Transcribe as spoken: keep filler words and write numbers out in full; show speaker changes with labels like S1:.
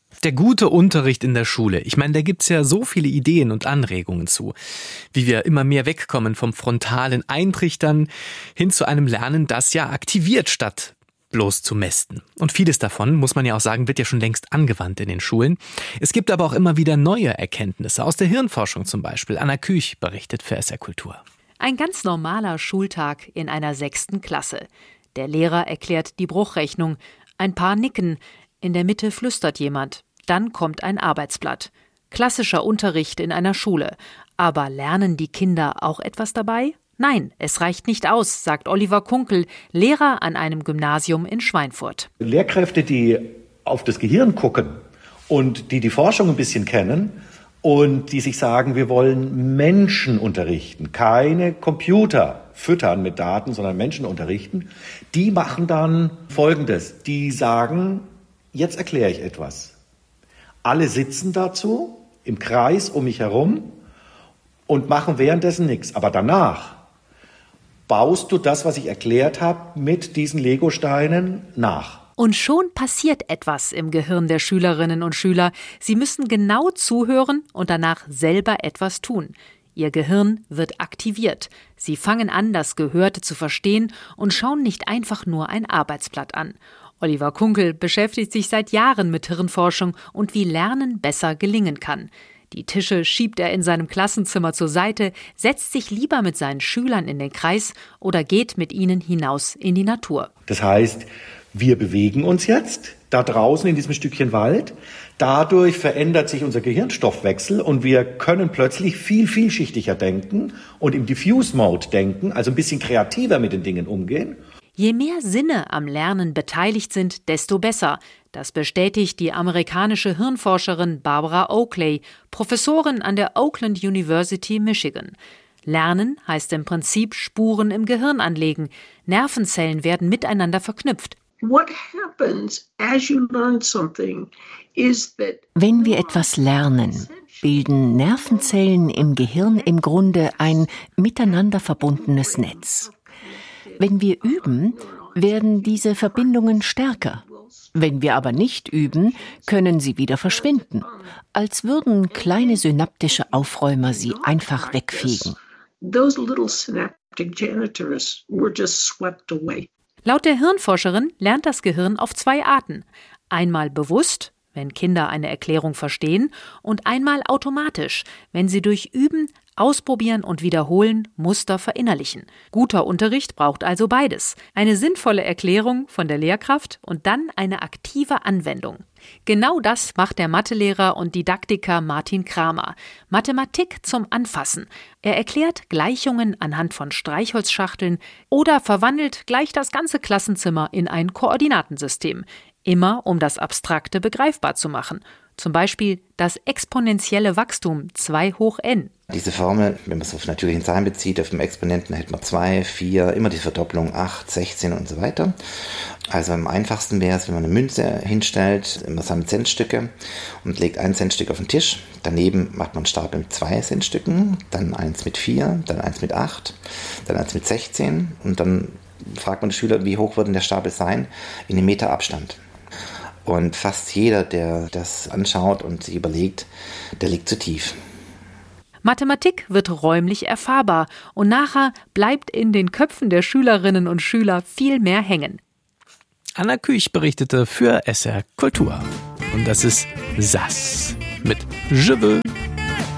S1: Der gute Unterricht in der Schule. Ich meine, da gibt's ja so viele Ideen und Anregungen zu. Wie wir immer mehr wegkommen vom frontalen Eintrichtern hin zu einem Lernen, das ja aktiviert statt bloß zu mästen. Und vieles davon, muss man ja auch sagen, wird ja schon längst angewandt in den Schulen. Es gibt aber auch immer wieder neue Erkenntnisse, aus der Hirnforschung zum Beispiel. Anna Küch berichtet für S R Kultur.
S2: Ein ganz normaler Schultag in einer sechsten Klasse. Der Lehrer erklärt die Bruchrechnung. Ein paar nicken. In der Mitte flüstert jemand. Dann kommt ein Arbeitsblatt. Klassischer Unterricht in einer Schule. Aber lernen die Kinder auch etwas dabei? Nein, es reicht nicht aus, sagt Oliver Kunkel, Lehrer an einem Gymnasium in Schweinfurt.
S3: Lehrkräfte, die auf das Gehirn gucken und die die Forschung ein bisschen kennen und die sich sagen, wir wollen Menschen unterrichten, keine Computer füttern mit Daten, sondern Menschen unterrichten, die machen dann Folgendes. Die sagen, jetzt erkläre ich etwas. Alle sitzen dazu im Kreis um mich herum und machen währenddessen nichts. Aber danach baust du das, was ich erklärt habe, mit diesen Legosteinen nach.
S2: Und schon passiert etwas im Gehirn der Schülerinnen und Schüler. Sie müssen genau zuhören und danach selber etwas tun. Ihr Gehirn wird aktiviert. Sie fangen an, das Gehörte zu verstehen und schauen nicht einfach nur ein Arbeitsblatt an. Oliver Kunkel beschäftigt sich seit Jahren mit Hirnforschung und wie Lernen besser gelingen kann. Die Tische schiebt er in seinem Klassenzimmer zur Seite, setzt sich lieber mit seinen Schülern in den Kreis oder geht mit ihnen hinaus in die Natur.
S3: Das heißt, wir bewegen uns jetzt da draußen in diesem Stückchen Wald. Dadurch verändert sich unser Gehirnstoffwechsel und wir können plötzlich viel vielschichtiger denken und im Diffuse-Mode denken, also ein bisschen kreativer mit den Dingen umgehen.
S2: Je mehr Sinne am Lernen beteiligt sind, desto besser. Das bestätigt die amerikanische Hirnforscherin Barbara Oakley, Professorin an der Oakland University, Michigan. Lernen heißt im Prinzip Spuren im Gehirn anlegen. Nervenzellen werden miteinander verknüpft.
S4: Wenn wir etwas lernen, bilden Nervenzellen im Gehirn im Grunde ein miteinander verbundenes Netz. Wenn wir üben, werden diese Verbindungen stärker. Wenn wir aber nicht üben, können sie wieder verschwinden, als würden kleine synaptische Aufräumer sie einfach wegfegen.
S2: Laut der Hirnforscherin lernt das Gehirn auf zwei Arten. Einmal bewusst, wenn Kinder eine Erklärung verstehen, und einmal automatisch, wenn sie durch Üben, Ausprobieren und Wiederholen Muster verinnerlichen. Guter Unterricht braucht also beides. Eine sinnvolle Erklärung von der Lehrkraft und dann eine aktive Anwendung. Genau das macht der Mathelehrer und Didaktiker Martin Kramer. Mathematik zum Anfassen. Er erklärt Gleichungen anhand von Streichholzschachteln oder verwandelt gleich das ganze Klassenzimmer in ein Koordinatensystem. Immer um das Abstrakte begreifbar zu machen. Zum Beispiel das exponentielle Wachstum zwei hoch n.
S5: Diese Formel, wenn man es auf natürlichen Zahlen bezieht, auf dem Exponenten hält man zwei, vier, immer die Verdopplung acht, sechzehn und so weiter. Also am einfachsten wäre es, wenn man eine Münze hinstellt, immer sammelt Centstücke und legt ein Centstück auf den Tisch. Daneben macht man einen Stapel mit zwei Centstücken, dann eins mit vier, dann eins mit acht, dann eins mit sechzehn und dann fragt man die Schüler, wie hoch wird denn der Stapel sein, in einem Meter Abstand. Und fast jeder, der das anschaut und sich überlegt, der liegt zu tief.
S2: Mathematik wird räumlich erfahrbar und nachher bleibt in den Köpfen der Schülerinnen und Schüler viel mehr hängen.
S1: Anna Küch berichtete für S R Kultur. Und das ist S A S mit Je veux.